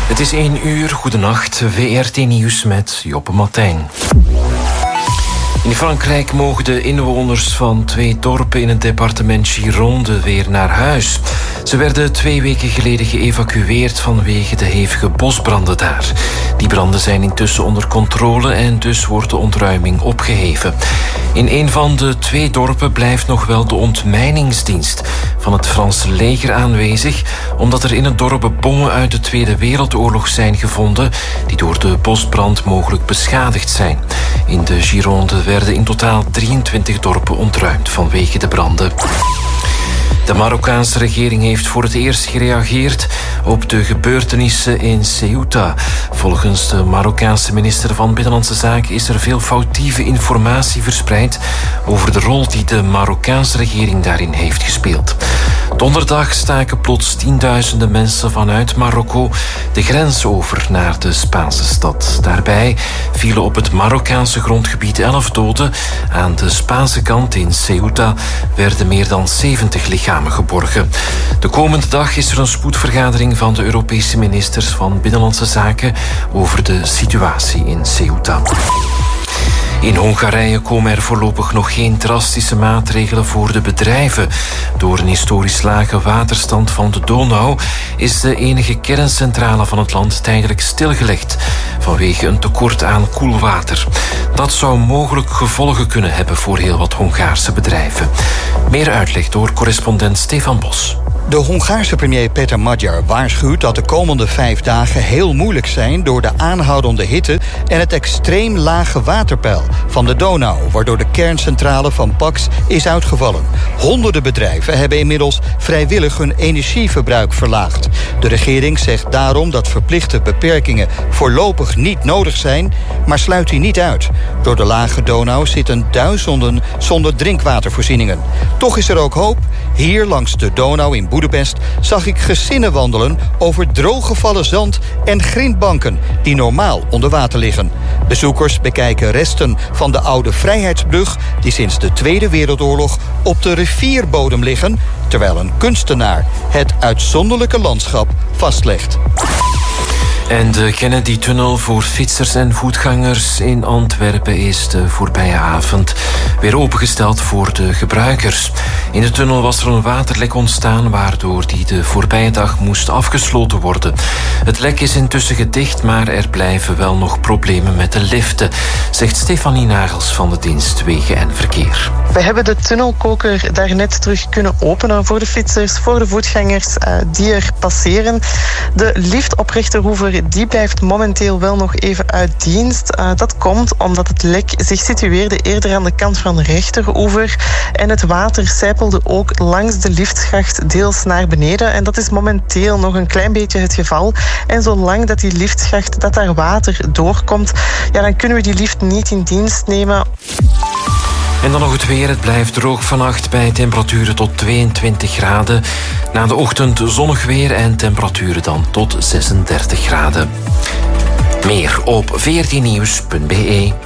Het is 1 uur, goedenacht, VRT Nieuws met Joppe Martijn. In Frankrijk mogen de inwoners van 2 dorpen in het departement Gironde weer naar huis. Ze werden 2 weken geleden geëvacueerd vanwege de hevige bosbranden daar. Die branden zijn intussen onder controle en dus wordt de ontruiming opgeheven. In een van de 2 dorpen blijft nog wel de ontmijningsdienst van het Franse leger aanwezig, omdat er in het dorp bommen uit de Tweede Wereldoorlog zijn gevonden die door de bosbrand mogelijk beschadigd zijn. In de Gironde werden in totaal 23 dorpen ontruimd vanwege de branden. De Marokkaanse regering heeft voor het eerst gereageerd op de gebeurtenissen in Ceuta. Volgens de Marokkaanse minister van Binnenlandse Zaken is er veel foutieve informatie verspreid over de rol die de Marokkaanse regering daarin heeft gespeeld. Donderdag staken plots tienduizenden mensen vanuit Marokko de grens over naar de Spaanse stad. Daarbij vielen op het Marokkaanse grondgebied 11 doden. Aan de Spaanse kant in Ceuta werden meer dan 70 lichamen geborgen. De komende dag is er een spoedvergadering van de Europese ministers van Binnenlandse Zaken over de situatie in Ceuta. In Hongarije komen er voorlopig nog geen drastische maatregelen voor de bedrijven. Door een historisch lage waterstand van de Donau is de enige kerncentrale van het land tijdelijk stilgelegd vanwege een tekort aan koelwater. Dat zou mogelijk gevolgen kunnen hebben voor heel wat Hongaarse bedrijven. Meer uitleg door correspondent Stefan Bos. De Hongaarse premier Peter Magyar waarschuwt dat de komende 5 dagen heel moeilijk zijn door de aanhoudende hitte en het extreem lage waterpeil van de Donau, waardoor de kerncentrale van Pax is uitgevallen. Honderden bedrijven hebben inmiddels vrijwillig hun energieverbruik verlaagd. De regering zegt daarom dat verplichte beperkingen voorlopig niet nodig zijn, maar sluit die niet uit. Door de lage Donau zitten duizenden zonder drinkwatervoorzieningen. Toch is er ook hoop. Hier langs de Donau in Boedapest zag ik gezinnen wandelen over drooggevallen zand en grindbanken die normaal onder water liggen. Bezoekers bekijken resten van de oude Vrijheidsbrug die sinds de Tweede Wereldoorlog op de rivierbodem liggen, terwijl een kunstenaar het uitzonderlijke landschap vastlegt. En de Kennedy-tunnel voor fietsers en voetgangers in Antwerpen is de voorbije avond weer opengesteld voor de gebruikers. In de tunnel was er een waterlek ontstaan, waardoor die de voorbije dag moest afgesloten worden. Het lek is intussen gedicht, maar er blijven wel nog problemen met de liften, zegt Stefanie Nagels van de dienst Wegen en Verkeer. We hebben de tunnelkoker daarnet terug kunnen openen voor de fietsers, voor de voetgangers die er passeren. De lift op Rechterhoever die blijft momenteel wel nog even uit dienst. Dat komt omdat het lek zich situeerde eerder aan de kant van Rechteroever en het water sijpelde ook langs de liftschacht deels naar beneden en dat is momenteel nog een klein beetje het geval. En zolang dat die liftschacht, dat daar water doorkomt, ja, dan kunnen we die lift niet in dienst nemen. En dan nog het weer. Het blijft droog vannacht bij temperaturen tot 22 graden. Na de ochtend zonnig weer en temperaturen dan tot 36 graden. Meer op vrtnieuws.be.